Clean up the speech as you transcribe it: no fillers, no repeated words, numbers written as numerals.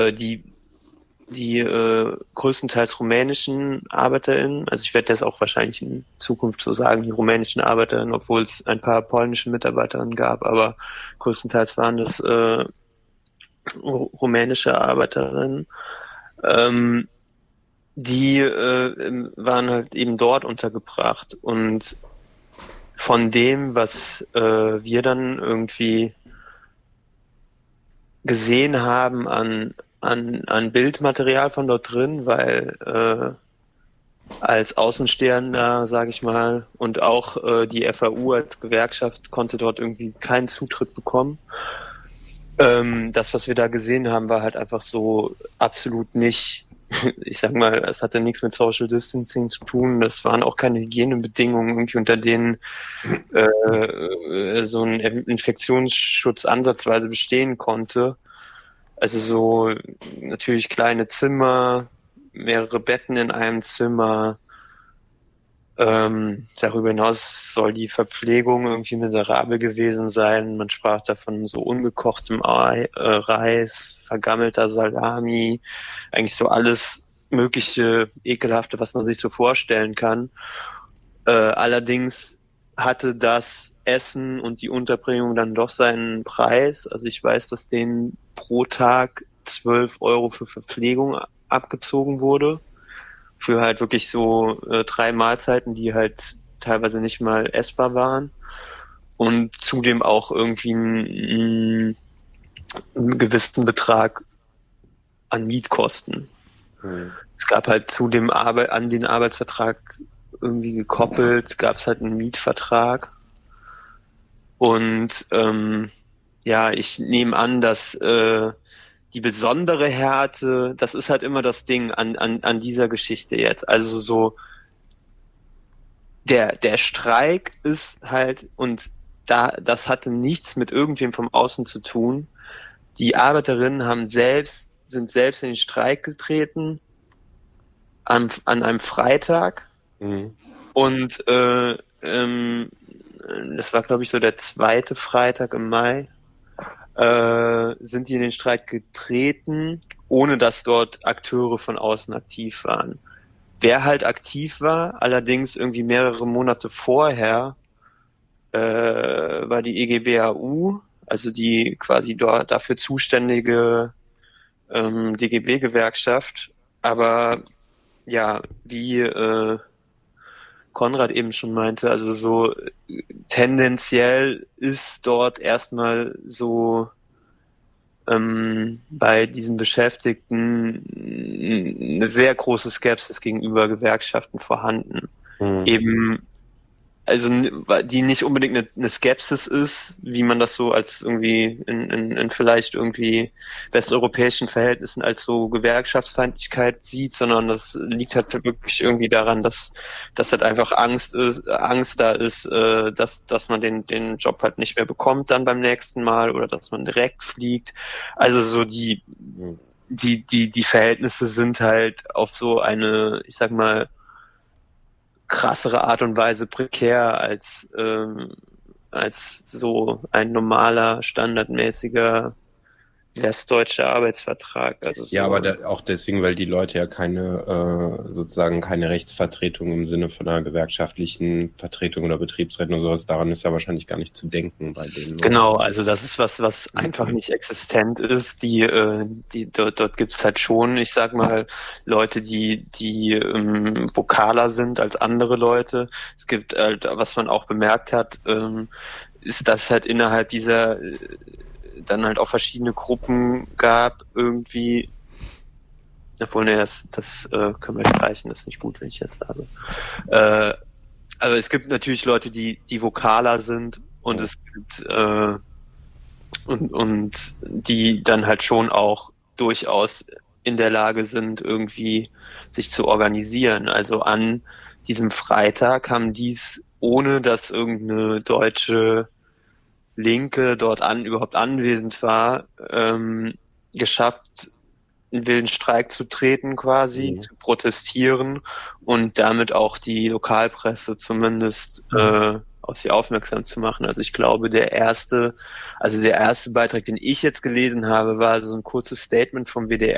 die größtenteils rumänischen ArbeiterInnen, also ich werde das auch wahrscheinlich in Zukunft so sagen, die rumänischen ArbeiterInnen, obwohl es ein paar polnische MitarbeiterInnen gab, aber größtenteils waren das rumänische ArbeiterInnen, die waren halt eben dort untergebracht, und von dem, was wir dann irgendwie gesehen haben an Bildmaterial von dort drin, weil als Außenstehender, sage ich mal, und auch die FAU als Gewerkschaft konnte dort irgendwie keinen Zutritt bekommen. Das, was wir da gesehen haben, war halt einfach so absolut nicht, ich sag mal, es hatte nichts mit Social Distancing zu tun, das waren auch keine Hygienebedingungen, irgendwie unter denen so ein Infektionsschutz ansatzweise bestehen konnte. Also so natürlich kleine Zimmer, mehrere Betten in einem Zimmer. Darüber hinaus soll die Verpflegung irgendwie miserabel gewesen sein. Man sprach davon so ungekochtem Reis, vergammelter Salami, eigentlich so alles mögliche Ekelhafte, was man sich so vorstellen kann. Allerdings hatte das Essen und die Unterbringung dann doch seinen Preis. Also ich weiß, dass denen pro Tag 12 Euro für Verpflegung abgezogen wurde. Für halt wirklich so 3 Mahlzeiten, die halt teilweise nicht mal essbar waren. Und zudem auch irgendwie einen gewissen Betrag an Mietkosten. Es gab halt zudem an den Arbeitsvertrag irgendwie gekoppelt, gab es halt einen Mietvertrag. Und ja, ich nehme an, dass die besondere Härte, das ist halt immer das Ding an dieser Geschichte jetzt. Also so der Streik ist halt, und das hatte nichts mit irgendwem vom Außen zu tun. Die Arbeiterinnen sind selbst in den Streik getreten an einem Freitag. Und das war, glaube ich, so der 2. Freitag im Mai. Sind die in den Streik getreten, ohne dass dort Akteure von außen aktiv waren. Wer halt aktiv war, allerdings irgendwie mehrere Monate vorher, war die EGBAU, also die quasi dafür zuständige DGB-Gewerkschaft. Aber ja, wie Konrad eben schon meinte, also so tendenziell ist dort erstmal so bei diesen Beschäftigten eine sehr große Skepsis gegenüber Gewerkschaften vorhanden. Eben, also die nicht unbedingt eine Skepsis ist, wie man das so als irgendwie in vielleicht irgendwie westeuropäischen Verhältnissen als so Gewerkschaftsfeindlichkeit sieht, sondern das liegt halt wirklich irgendwie daran, dass halt einfach Angst da ist, dass man den Job halt nicht mehr bekommt dann beim nächsten Mal oder dass man direkt fliegt. Also so die Verhältnisse sind halt auf so eine, ich sag mal, krassere Art und Weise prekär als so ein normaler, standardmäßiger westdeutscher Arbeitsvertrag. Also so. Ja, aber auch deswegen, weil die Leute ja sozusagen keine Rechtsvertretung im Sinne von einer gewerkschaftlichen Vertretung oder Betriebsräten oder sowas, daran ist ja wahrscheinlich gar nicht zu denken bei denen. Genau, also das ist was einfach nicht existent ist. Dort gibt's halt schon, ich sag mal, Leute, die vokaler sind als andere Leute. Es gibt halt, was man auch bemerkt hat, ist, dass halt innerhalb dieser dann halt auch verschiedene Gruppen gab, irgendwie, obwohl, ne, das können wir streichen, das ist nicht gut, wenn ich das sage. Also es gibt natürlich Leute, die vokaler sind, und es gibt und die dann halt schon auch durchaus in der Lage sind, irgendwie sich zu organisieren. Also an diesem Freitag haben dies, ohne dass irgendeine deutsche Linke dort überhaupt anwesend war, geschafft, in wilden Streik zu treten quasi, zu protestieren und damit auch die Lokalpresse zumindest auf sie aufmerksam zu machen. Also ich glaube, der erste Beitrag, den ich jetzt gelesen habe, war so ein kurzes Statement vom WDR,